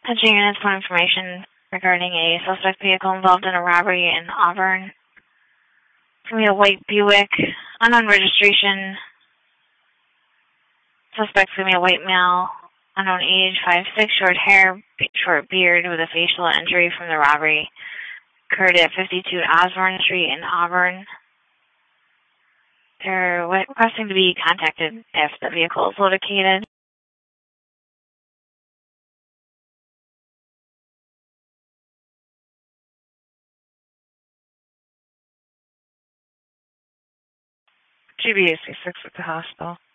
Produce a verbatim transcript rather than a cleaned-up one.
Attention units, for information regarding a suspect vehicle involved in a robbery in Auburn. It's going to be a white Buick, unknown registration. Suspect's going to be a white male, unknown age, five six, short hair, short beard, with a facial injury from the robbery. Occurred at fifty-two Osborne Street in Auburn. They're requesting to be contacted if the vehicle is located. G B A C six at the hospital.